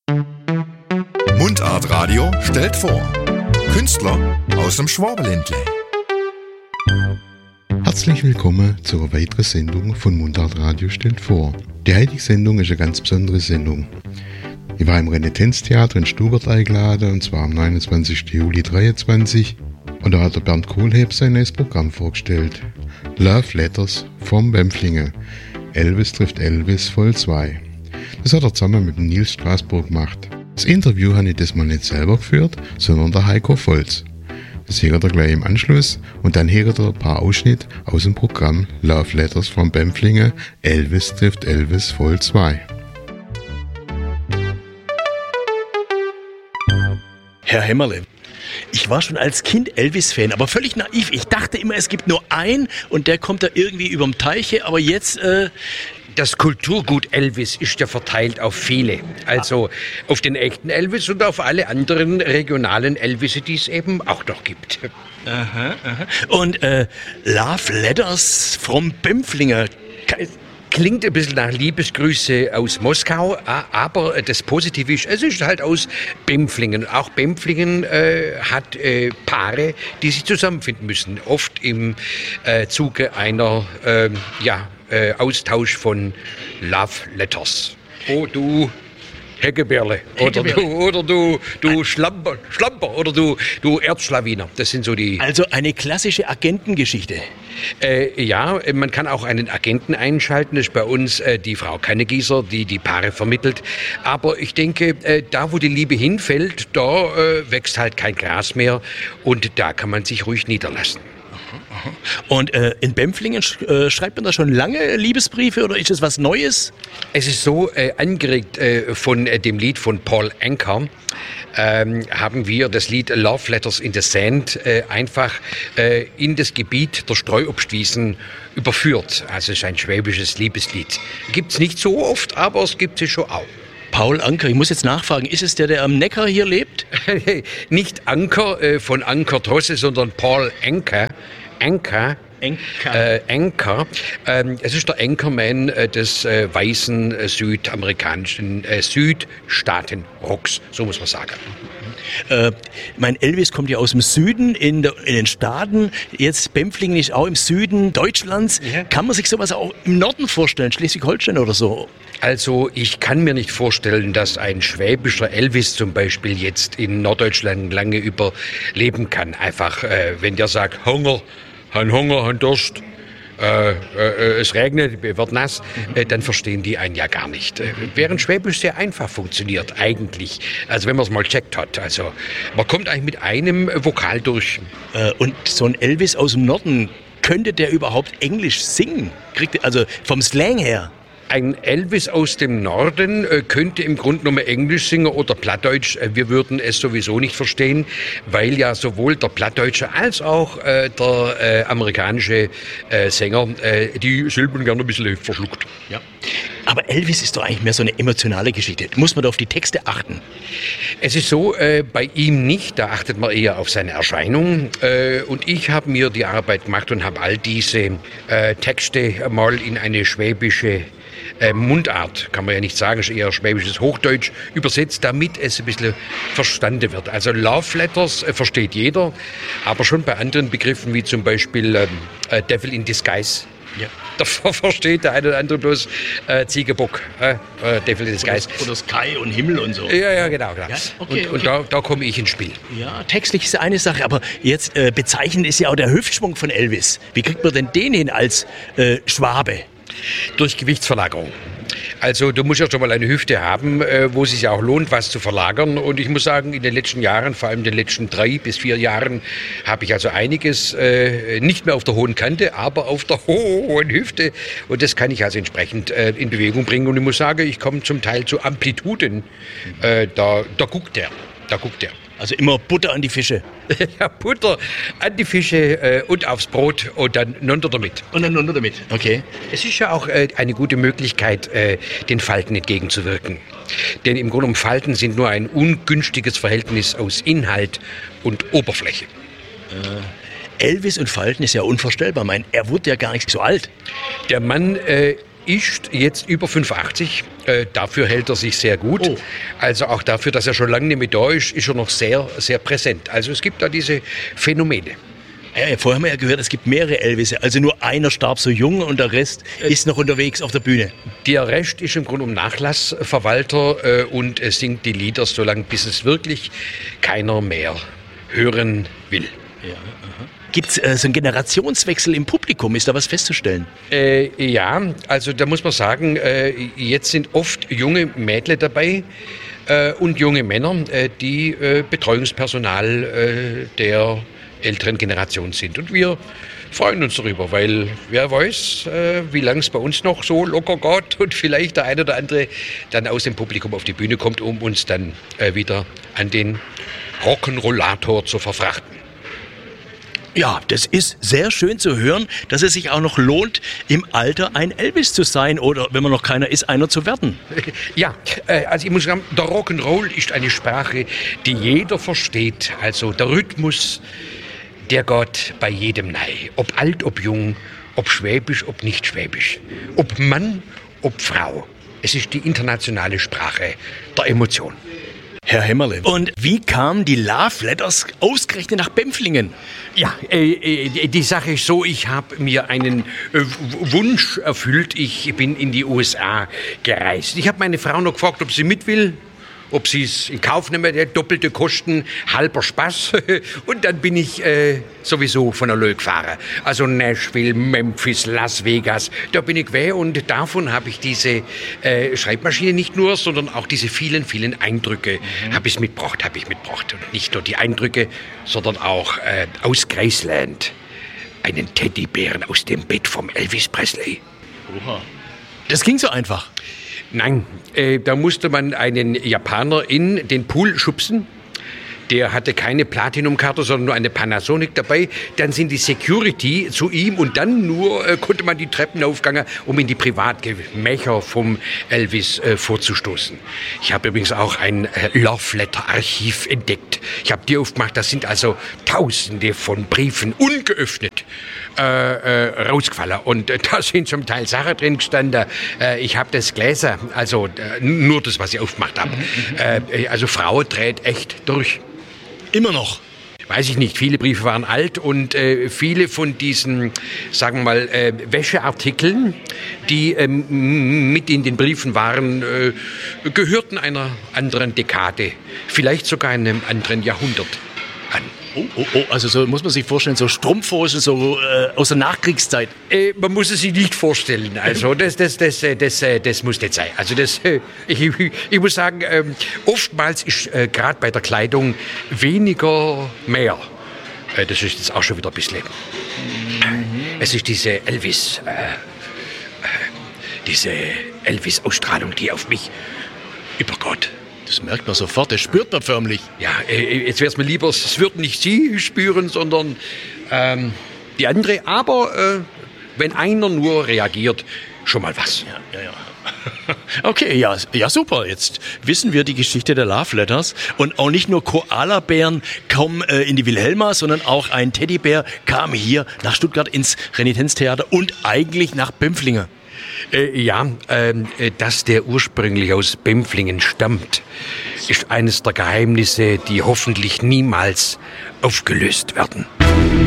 Mundart Radio stellt vor. Künstler aus dem Schwabenländle. Herzlich willkommen zu einer weiteren Sendung von Mundart Radio stellt vor. Die heutige Sendung ist eine ganz besondere Sendung. Ich war im Renitenztheater in Stubert eingeladen, und zwar am 29. Juli 2023. Und da hat der Bernd Kohlhepp sein neues Programm vorgestellt. Love Letters vom Bempflingen. Elvis trifft Elvis Vol 2. Das hat er zusammen mit dem Nils Straßburg gemacht. Das Interview habe ich diesmal nicht selber geführt, sondern der Heiko Volz. Das hört er gleich im Anschluss und dann hört er ein paar Ausschnitte aus dem Programm Love Letters vom Bempflingen. Elvis trifft Elvis Vol 2. Herr Hämmerle, ich war schon als Kind Elvis-Fan, aber völlig naiv. Ich dachte immer, es gibt nur einen und der kommt da irgendwie überm Teiche, aber jetzt... Das Kulturgut Elvis ist ja verteilt auf viele. Also auf den echten Elvis und auf alle anderen regionalen Elvisse, die es eben auch noch gibt. Aha. Und Love Letters vom Bempflinger. Klingt ein bisschen nach Liebesgrüße aus Moskau, aber das Positive ist, es ist halt aus Bempflingen. Auch Bempflingen hat Paare, die sich zusammenfinden müssen. Oft im Zuge einer Austausch von Love Letters. Oh, du Heckeberle. Oder du Schlamper oder du Erzschlawiner. Das sind so die... Also eine klassische Agentengeschichte. Ja, man kann auch einen Agenten einschalten. Das ist bei uns die Frau Kannegießer, die die Paare vermittelt. Aber ich denke, da wo die Liebe hinfällt, da wächst halt kein Gras mehr. Und da kann man sich ruhig niederlassen. Und in Bempflingen schreibt man da schon lange Liebesbriefe oder ist es was Neues? Es ist so, angeregt von dem Lied von Paul Anka, haben wir das Lied Love Letters in the Sand einfach in das Gebiet der Streuobstwiesen überführt. Also es ist ein schwäbisches Liebeslied. Gibt es nicht so oft, aber es gibt es schon auch. Paul Anka, ich muss jetzt nachfragen, ist es der am Neckar hier lebt? Nicht Anker von Anker Drosse, sondern Paul Anka. Anka. Es ist der Anchorman des weißen südamerikanischen Südstaaten-Rocks, so muss man sagen. Mein Elvis kommt ja aus dem Süden in den Staaten, jetzt Bempflingen ist auch im Süden Deutschlands. Ja. Kann man sich sowas auch im Norden vorstellen, Schleswig-Holstein oder so? Also ich kann mir nicht vorstellen, dass ein schwäbischer Elvis zum Beispiel jetzt in Norddeutschland lange überleben kann. Einfach, wenn der sagt, Hunger, Durst, es regnet, wird nass, dann verstehen die einen ja gar nicht. Während Schwäbisch sehr einfach funktioniert eigentlich, also wenn man es mal checkt hat. Also man kommt eigentlich mit einem Vokal durch. Und so ein Elvis aus dem Norden, könnte der überhaupt Englisch singen? Also vom Slang her? Ein Elvis aus dem Norden könnte im Grunde genommen Englisch singen oder Plattdeutsch. Wir würden es sowieso nicht verstehen, weil ja sowohl der Plattdeutsche als auch der amerikanische Sänger die Silben gerne ein bisschen verschluckt. Ja. Aber Elvis ist doch eigentlich mehr so eine emotionale Geschichte. Muss man da auf die Texte achten? Es ist so, bei ihm nicht. Da achtet man eher auf seine Erscheinung. Und ich habe mir die Arbeit gemacht und habe all diese Texte mal in eine schwäbische Mundart, kann man ja nicht sagen, ist eher schwäbisches Hochdeutsch, übersetzt, damit es ein bisschen verstanden wird. Also Love Letters versteht jeder, aber schon bei anderen Begriffen, wie zum Beispiel Devil in Disguise. Ja. Da versteht der eine oder andere bloß Ziegenbock, Devil in Disguise. Oder Sky und Himmel und so. Ja, genau. Ja? Okay, und da komme ich ins Spiel. Ja, textlich ist eine Sache, aber jetzt bezeichnend ist ja auch der Hüftschwung von Elvis. Wie kriegt man denn den hin als Schwabe? Durch Gewichtsverlagerung. Also du musst ja schon mal eine Hüfte haben, wo es sich ja auch lohnt, was zu verlagern. Und ich muss sagen, in den letzten Jahren, vor allem in den letzten 3 bis 4 Jahren, habe ich also einiges nicht mehr auf der hohen Kante, aber auf der hohen Hüfte. Und das kann ich also entsprechend in Bewegung bringen. Und ich muss sagen, ich komme zum Teil zu Amplituden. Da guckt der. Also immer Butter an die Fische. Ja, Butter an die Fische und aufs Brot und dann runter damit. Okay. Es ist ja auch eine gute Möglichkeit, den Falten entgegenzuwirken. Denn im Grunde genommen Falten sind nur ein ungünstiges Verhältnis aus Inhalt und Oberfläche. Elvis und Falten ist ja unvorstellbar. Er wurde ja gar nicht so alt. Der Mann ist jetzt über 85. Dafür hält er sich sehr gut. Oh. Also auch dafür, dass er schon lange nicht mehr da ist, ist er noch sehr, sehr präsent. Also es gibt da diese Phänomene. Vorher haben wir ja gehört, es gibt mehrere Elvisse. Also nur einer starb so jung und der Rest ist noch unterwegs auf der Bühne. Der Rest ist im Grunde Nachlassverwalter und singt die Lieder so lange, bis es wirklich keiner mehr hören will. Ja, gibt es so einen Generationswechsel im Publikum? Ist da was festzustellen? Ja, also da muss man sagen, jetzt sind oft junge Mädle dabei und junge Männer, die Betreuungspersonal der älteren Generation sind. Und wir freuen uns darüber, weil wer weiß, wie lange es bei uns noch so locker geht und vielleicht der eine oder andere dann aus dem Publikum auf die Bühne kommt, um uns dann wieder an den Rock'n'Rollator zu verfrachten. Ja, das ist sehr schön zu hören, dass es sich auch noch lohnt, im Alter ein Elvis zu sein oder, wenn man noch keiner ist, einer zu werden. Ja, also ich muss sagen, der Rock'n'Roll ist eine Sprache, die jeder versteht. Also der Rhythmus, der geht bei jedem nahe. Ob alt, ob jung, ob schwäbisch, ob nicht schwäbisch. Ob Mann, ob Frau. Es ist die internationale Sprache der Emotion. Herr Hämmerle, und wie kamen die Love Letters ausgerechnet nach Bempflingen? Ja, die Sache ist so, ich habe mir einen Wunsch erfüllt. Ich bin in die USA gereist. Ich habe meine Frau noch gefragt, ob sie mit will. Ob sie es in Kauf nehmen, doppelte Kosten, halber Spaß. Und dann bin ich sowieso von der Löhe gefahren. Also Nashville, Memphis, Las Vegas, da bin ich weg. Und davon habe ich diese Schreibmaschine nicht nur, sondern auch diese vielen, vielen Eindrücke habe ich mitgebracht. Und nicht nur die Eindrücke, sondern auch aus Graceland einen Teddybären aus dem Bett vom Elvis Presley. Oha. Das ging so einfach. Nein, da musste man einen Japaner in den Pool schubsen. Der hatte keine Platinum-Karte, sondern nur eine Panasonic dabei. Dann sind die Security zu ihm und dann nur konnte man die Treppen aufgehen, um in die Privatgemächer vom Elvis vorzustoßen. Ich habe übrigens auch ein Love-Letter-Archiv entdeckt. Ich habe die aufgemacht, das sind also Tausende von Briefen ungeöffnet rausgefallen. Und da sind zum Teil Sachen drin gestanden. Ich habe das Gläser, also nur das, was ich aufgemacht habe. Also Frau dreht echt durch. Immer noch? Weiß ich nicht. Viele Briefe waren alt und viele von diesen, sagen wir mal, Wäscheartikeln, die mit in den Briefen waren, gehörten einer anderen Dekade, vielleicht sogar einem anderen Jahrhundert an. Oh, also so muss man sich vorstellen, so Strumpfhosen so aus der Nachkriegszeit. Man muss es sich nicht vorstellen. Also das muss nicht sein. Also ich muss sagen, oftmals ist gerade bei der Kleidung weniger mehr. Das ist jetzt auch schon wieder ein bisschen. Es ist diese Elvis-Ausstrahlung, die auf mich übergeht. Das merkt man sofort, das spürt man förmlich. Ja, jetzt wäre es mir lieber, es würden nicht Sie spüren, sondern die andere. Aber wenn einer nur reagiert, schon mal was. Ja. Okay, ja, super. Jetzt wissen wir die Geschichte der Love Letters. Und auch nicht nur Koalabären kommen in die Wilhelma, sondern auch ein Teddybär kam hier nach Stuttgart ins Renitenztheater und eigentlich nach Bempflingen. Dass der ursprünglich aus Bempflingen stammt, ist eines der Geheimnisse, die hoffentlich niemals aufgelöst werden.